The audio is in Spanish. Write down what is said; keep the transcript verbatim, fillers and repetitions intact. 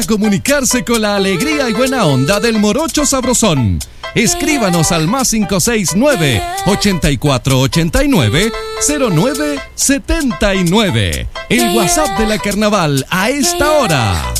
comunicarse con la alegría y buena onda del Morocho Sabrosón. Escríbanos al más cinco seis nueve, ochenta y cuatro ochenta y nueve, cero nueve setenta y nueve. El WhatsApp de la Carnaval a esta hora.